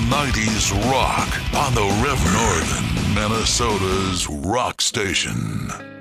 90s rock on the River, Northern Minnesota's rock station.